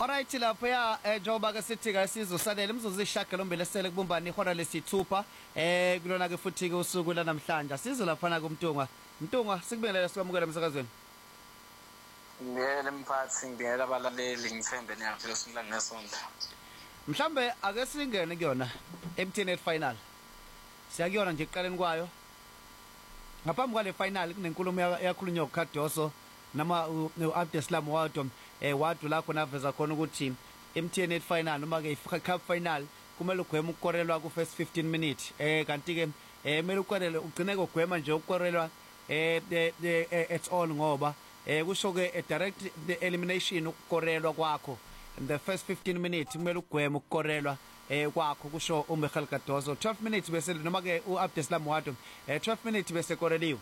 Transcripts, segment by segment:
Alright lapho ya njengoba ke sithi ke sizosalela imizuzu isishagalombili esele kubumbana ihora lesithupha kulona ke futhi ke usuku lanamhlanje sizo lapha na kuMtunga sikubingelela sikwamukela emsakazweni. Ngiyele mphathi ngiyela abalaleli ngithembe niyaphila usuku ngesonto. Mhlambe ake singene kuyona MTN final. Siyakuyona nje ekuqaleni kwayo. Ngaphambi kwale final kunenkulumo yakhulunywa uKhadoso nama uAbdeslam Wadom wadu lakho naveza khona ukuthi MTN final noma ke iCup final kumele ugweme ukukorelwa ku first 15 minutes kanti ke kumele ukorele ugcine kokugwema nje ukukorelwa at all ngoba kusho ke direct elimination ukukorelwa kwakho in the first 15 minutes kumele ugweme ukukorelwa kwakho kusho uMichael Kadoso 12 minutes bese noma ke uAbdeslam Wadom 12 minutes bese koreliwe.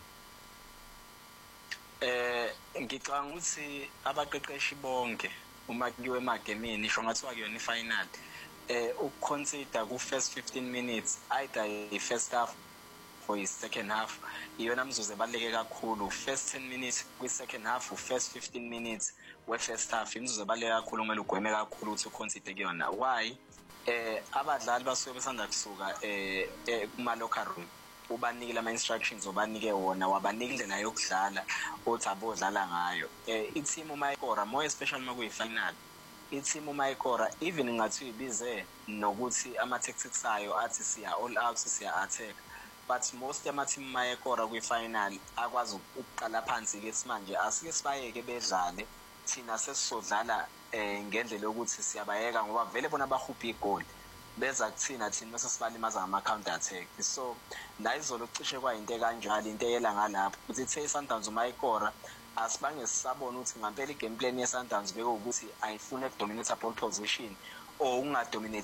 Ngicabanga ukuthi abaqeqeshi bonke uma kuyiwe emagemini isho ngathi wakuyona ifinal ukuconsider ku first 15 minutes either i first half or i second half iyona mzuzu ebaleke kakhulu first 10 minutes kwi second half first 15 minutes we first half imzuzu ebaleke kakhulu kumele ugweme kakhulu ukuthi uconsider kuyona why abadlali basuke besanda kusuka kuma locker room ubanikile ama instructions obanike wona wabanika indlela yokudlala othi abodlala ngayo i-team uma ikora more especially makuyi final i-team uma ikora even ngathi ibize nokuthi ama tactics ayo athi siya all out siya attack but most ama team uma ikora kwi final akwazi ukuqala phansi ke manje asike sibayeke bedlale thina sesizodlala ngendlela yokuthi siyabayeka ngoba vele bona bahupha igoli beza kuthina thina mase sibalimaza ngama counter attack so la izolo cishe kwayinto kanjalo into eyela ngalapho uthi ithe Sundowns uma ikora asibange sisabona ukuthi ngempela igame plan ye Sundowns beke ukuthi ayifune ukudominate ball position or ungadominate